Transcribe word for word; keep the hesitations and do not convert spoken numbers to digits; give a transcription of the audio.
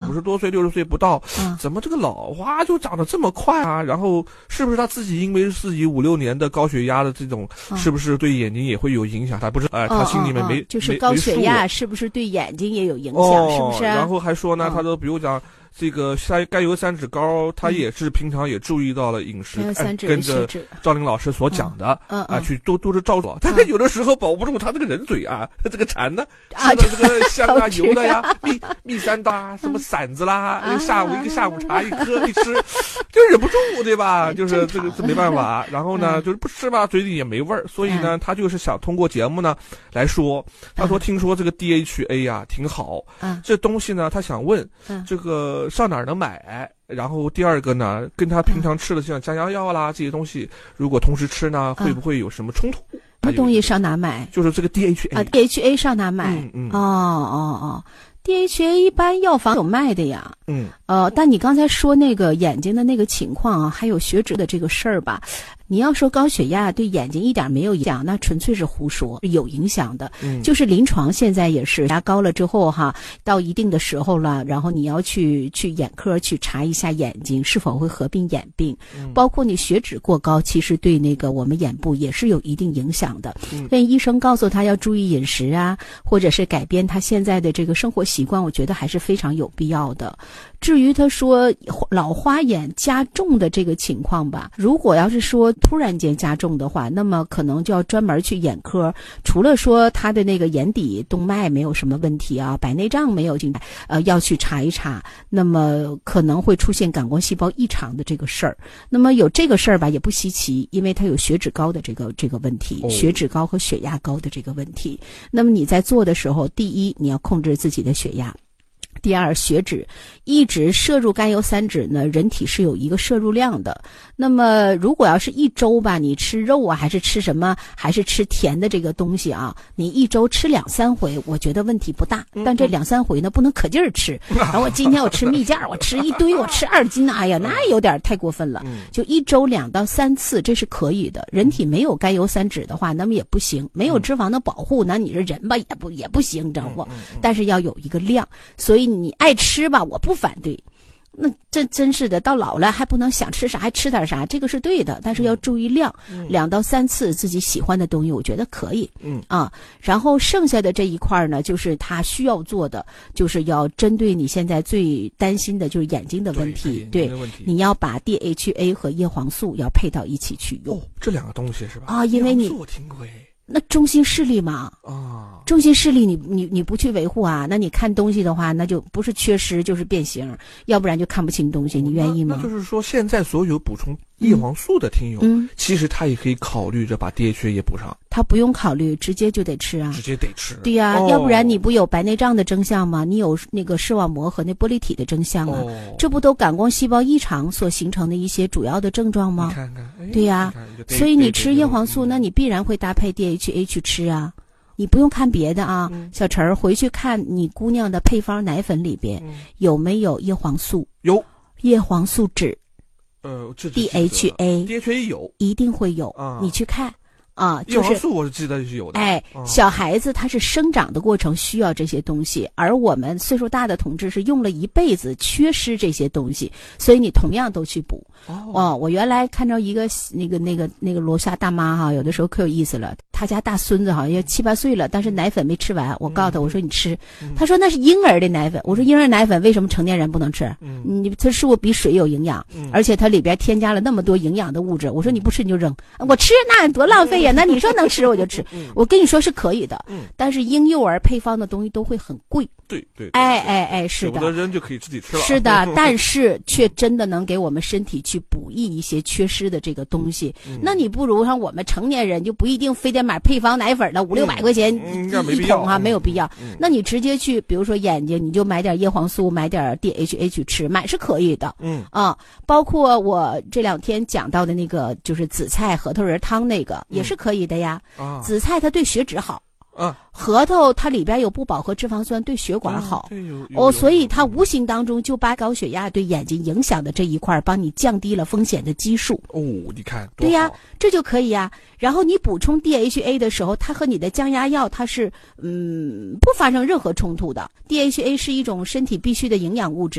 五十多岁六十岁不到， 嗯， 怎么这个老花就长得这么快啊？然后是不是他自己因为自己五六年的高血压的这种， 嗯， 是不是对眼睛也会有影响？他不是哎、呃，他心里面没、 哦哦哦、就是高血压是不是对眼睛也有影响？ 哦、 是不是、啊？ 然后还说呢， 哦、 他都比如讲。这个甘油三酯膏，他也是平常也注意到了饮食， 嗯哎、 跟着赵玲老师所讲的， 嗯嗯、啊，去多多的照顾。但是有的时候保不住他这个人嘴啊，这个馋呢， 啊， 吃的这个香啊、油的呀，蜜蜜三搭什么馓子啦，嗯、下午一个下午茶一喝一吃，就忍不住，对吧？就是这个这没办法。然后呢，就是不吃吧，嘴里也没味儿，所以呢，他就是想通过节目呢来说，他说听说这个 D H A 呀、啊、挺好， 嗯， 这东西呢，他想问， 嗯， 这个上哪儿能买？然后第二个呢，跟他平常吃的像降压药啦这些东西，如果同时吃呢，会不会有什么冲突？ 什么东西上哪买？ 就是这个 D H A 啊 ，D H A 上哪买？ 嗯嗯， 哦哦哦 ，D H A 一般药房有卖的呀。 嗯， 呃，但你刚才说那个眼睛的那个情况啊，还有血脂的这个事儿吧。你要说高血压对眼睛一点没有影响，那纯粹是胡说，有影响的。 嗯， 就是临床现在也是压高了之后哈，到一定的时候了，然后你要去去眼科去查一下眼睛是否会合并眼病， 嗯、 包括你血脂过高，其实对那个我们眼部也是有一定影响的。 嗯， 所以医生告诉他要注意饮食啊，或者是改变他现在的这个生活习惯，我觉得还是非常有必要的。至于他说老花眼加重的这个情况吧，如果要是说突然间加重的话，那么可能就要专门去眼科。除了说他的那个眼底动脉没有什么问题啊，白内障没有进来，呃，要去查一查，那么可能会出现感光细胞异常的这个事儿。那么有这个事儿吧，也不稀奇，因为他有血脂高的这个这个问题， 哦、 血脂高和血压高的这个问题。那么你在做的时候，第一，你要控制自己的血压。第二，血脂一直摄入甘油三酯呢，人体是有一个摄入量的。那么如果要是一周吧，你吃肉啊，还是吃什么，还是吃甜的这个东西啊，你一周吃两三回，我觉得问题不大。但这两三回呢，不能可劲儿吃。然后我今天我吃蜜饯，我吃一堆，我吃二斤，哎呀，那有点太过分了。就一周两到三次，这是可以的。人体没有甘油三酯的话，那么也不行。没有脂肪的保护，那你这人吧也不也不行，知道不？但是要有一个量，所以你爱吃吧，我不反对。那这真是的，到老了还不能想吃啥还吃点啥，这个是对的，但是要注意量，嗯、两到三次自己喜欢的东西，我觉得可以。 嗯啊，然后剩下的这一块呢，就是他需要做的，就是要针对你现在最担心的就是眼睛的问题，对， 对问题你要把 D H A 和叶黄素要配到一起去用。 哦，这两个东西是吧？ 啊，因为你我听过哎。 那中心视力嘛， 啊， 中心视力你你你不去维护啊，那你看东西的话，那就不是缺失就是变形，要不然就看不清东西，你愿意吗？ 那, 那就是说，现在所有补充叶黄素的听友， 嗯， 其实他也可以考虑着把 D H A 也补上。 他不用考虑，直接就得吃啊， 直接得吃。 对呀、啊哦， 要不然你不有白内障的征象吗？你有那个视网膜和那玻璃体的征象啊， 哦、 这不都感光细胞异常所形成的一些主要的症状吗？ 你看看，哎、 对呀、啊，所以你吃叶黄素，那你必然会搭配 D H A 去吃啊。你不用看别的啊， 嗯、 小陈儿回去看你姑娘的配方奶粉里边、嗯、有没有叶黄素？ 有， 叶黄素酯， 呃 ，D H A，D H A 有， 一定会有， 啊、 你去看。啊，就是叶黄素我是记得是有的。 哎， 啊、 小孩子他是生长的过程需要这些东西，而我们岁数大的同志是用了一辈子缺失这些东西，所以你同样都去补。 哦， 哦我原来看着一个那个那个那个楼下大妈哈，有的时候可有意思了，她家大孙子好像七八岁了，但是奶粉没吃完，我告诉她，我说你吃， 嗯、 她说那是婴儿的奶粉，我说婴儿奶粉为什么成年人不能吃？ 嗯， 你它是不是比水有营养？ 嗯， 而且它里边添加了那么多营养的物质，我说你不吃你就扔，我吃那多浪费呀！那你说能吃我就吃，我跟你说是可以的， 嗯， 但是婴幼儿配方的东西都会很贵。 对 对, 对， 哎哎哎，是的， 舍不得扔就可以自己吃了。 是的，但是却真的能给我们身体去补益一些缺失的这个东西。 嗯、 那你不如像我们成年人就不一定非得买配方奶粉了，五六百块钱一桶哈，没有必要。 嗯、 那你直接去，比如说眼睛，你就买点叶黄素，买点 D H A 去吃，买是可以的。 嗯啊，包括我这两天讲到的那个，就是紫菜核桃仁汤那个，也是可以的呀。 啊， 紫菜它对血脂好。 啊， 核桃它里边有不饱和脂肪酸，对血管好。 哦， 哦，所以它无形当中就把高血压对眼睛影响的这一块帮你降低了风险的基数。 哦，你看， 对呀，这就可以呀。然后你补充 D H A 的时候，它和你的降压药它是嗯不发生任何冲突的。D H A 是一种身体必需的营养物质。